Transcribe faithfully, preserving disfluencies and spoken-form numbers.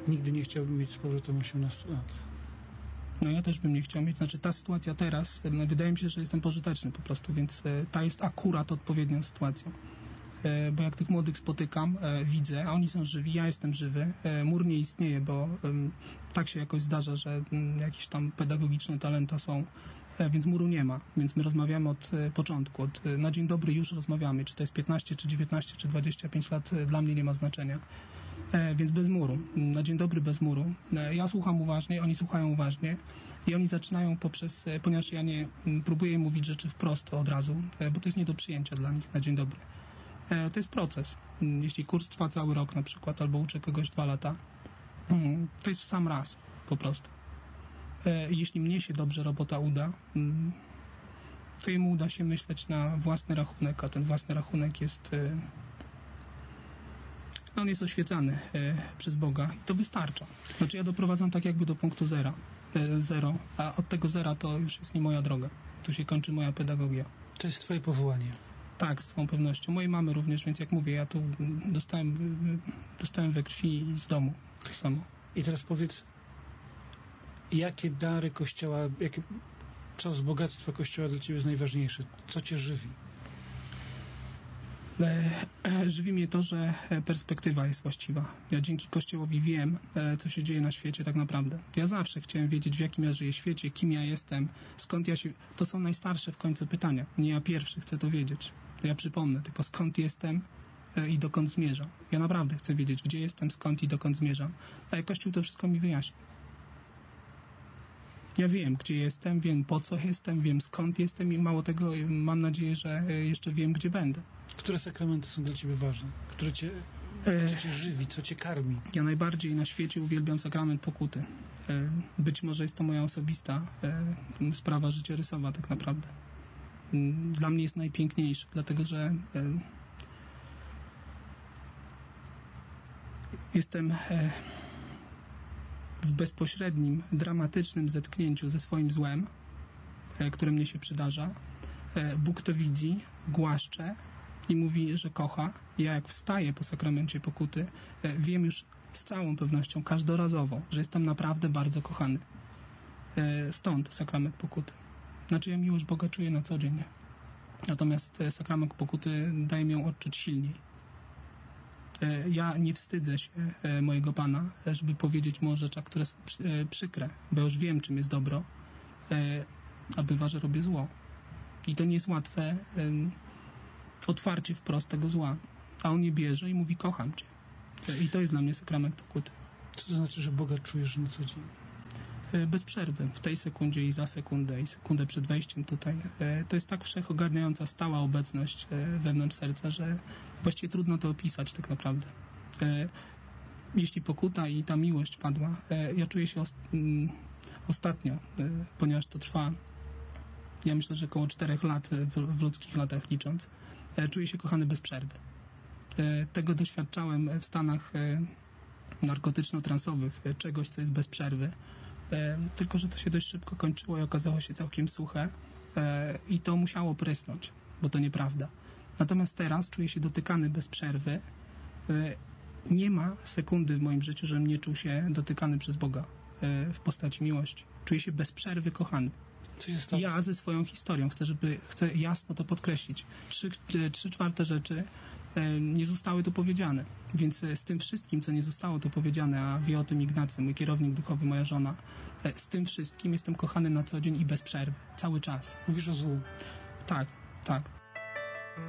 Nigdy nie chciałbym mieć z powrotem osiemnastu lat. No ja też bym nie chciał mieć, znaczy ta sytuacja teraz, no, wydaje mi się, że jestem pożyteczny po prostu, więc e, ta jest akurat odpowiednią sytuacją. E, bo jak tych młodych spotykam, e, widzę, a oni są żywi, ja jestem żywy, e, mur nie istnieje, bo e, tak się jakoś zdarza, że m, jakieś tam pedagogiczne talenta są, e, więc muru nie ma, więc my rozmawiamy od e, początku, od, e, na dzień dobry już rozmawiamy, czy to jest piętnaście, czy dziewiętnaście, czy dwadzieścia pięć lat, e, dla mnie nie ma znaczenia. E, więc bez muru, na dzień dobry bez muru. E, ja słucham uważnie, oni słuchają uważnie i oni zaczynają poprzez, e, ponieważ ja nie m, próbuję mówić rzeczy wprost od razu, e, bo to jest nie do przyjęcia dla nich na dzień dobry. E, to jest proces. M, jeśli kurs trwa cały rok na przykład, albo uczę kogoś dwa lata, m, to jest w sam raz po prostu. E, jeśli mnie się dobrze robota uda, m, to jemu uda się myśleć na własny rachunek, a ten własny rachunek jest... E, on jest oświecany e, przez Boga i to wystarcza. Znaczy ja doprowadzam tak jakby do punktu zera, e, zero, a od tego zera to już jest nie moja droga. Tu się kończy moja pedagogia. To jest twoje powołanie. Tak, z całą pewnością. Mojej mamy również, więc jak mówię, ja tu dostałem, dostałem we krwi i z domu tak samo. I teraz powiedz, jakie dary Kościoła, jakie, co z bogactwa Kościoła dla ciebie jest najważniejsze? Co cię żywi? Żywi mnie to, że perspektywa jest właściwa. Ja dzięki Kościołowi wiem, co się dzieje na świecie tak naprawdę. Ja zawsze chciałem wiedzieć, w jakim ja żyję świecie, kim ja jestem, skąd ja się... To są najstarsze w końcu pytania. Nie ja pierwszy chcę to wiedzieć. Ja przypomnę tylko, skąd jestem i dokąd zmierzam. Ja naprawdę chcę wiedzieć, gdzie jestem, skąd i dokąd zmierzam. A Kościół to wszystko mi wyjaśni. Ja wiem, gdzie jestem, wiem, po co jestem, wiem, skąd jestem i mało tego, mam nadzieję, że jeszcze wiem, gdzie będę. Które sakramenty są dla ciebie ważne? Które cię, e... cię żywi? Co cię karmi? Ja najbardziej na świecie uwielbiam sakrament pokuty. E... Być może jest to moja osobista e... sprawa życiorysowa tak naprawdę. Dla mnie jest najpiękniejszy, dlatego że e... jestem e... w bezpośrednim, dramatycznym zetknięciu ze swoim złem, e... które mnie się przydarza. E... Bóg to widzi, głaszcze i mówi, że kocha. Ja jak wstaję po sakramencie pokuty, wiem już z całą pewnością, każdorazowo, że jestem naprawdę bardzo kochany. Stąd sakrament pokuty. Znaczy ja miłość Boga czuję na co dzień. Natomiast sakrament pokuty daje mi ją odczuć silniej. Ja nie wstydzę się mojego Pana, żeby powiedzieć mu o rzeczach, które są przykre, bo już wiem, czym jest dobro, a bywa, że robię zło. I to nie jest łatwe otwarcie wprost tego zła. A on je bierze i mówi, kocham cię. I to jest dla mnie sakrament pokuty. Co to znaczy, że Boga czujesz na co dzień? Bez przerwy. W tej sekundzie i za sekundę i sekundę przed wejściem tutaj. To jest tak wszechogarniająca stała obecność wewnątrz serca, że właściwie trudno to opisać tak naprawdę. Jeśli pokuta i ta miłość padła, ja czuję się ostatnio, ponieważ to trwa, ja myślę, że około czterech lat w, w ludzkich latach licząc, czuję się kochany bez przerwy. Tego doświadczałem w stanach narkotyczno-transowych, czegoś, co jest bez przerwy. Tylko że to się dość szybko kończyło i okazało się całkiem suche i to musiało prysnąć, bo to nieprawda. Natomiast teraz czuję się dotykany bez przerwy. Nie ma sekundy w moim życiu, żebym nie czuł się dotykany przez Boga w postaci miłości. Czuję się bez przerwy kochany. Co się stało? Ja ze swoją historią chcę, żeby, chcę jasno to podkreślić. Trzy, trzy czwarte rzeczy e, nie zostały tu powiedziane. Więc e, z tym wszystkim, co nie zostało tu powiedziane, a wie o tym Ignacy, mój kierownik duchowy, moja żona, e, z tym wszystkim jestem kochany na co dzień i bez przerwy. Cały czas. Mówisz o złu. Tak, tak.